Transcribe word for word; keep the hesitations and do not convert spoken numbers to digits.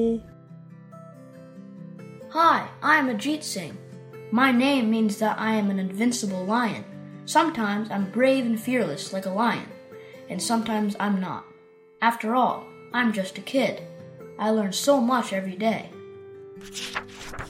Hi, I am Ajit Singh. My name means that I am an invincible lion. Sometimes I'm brave and fearless like a lion, and sometimes I'm not. After all, I'm just a kid. I learn so much every day.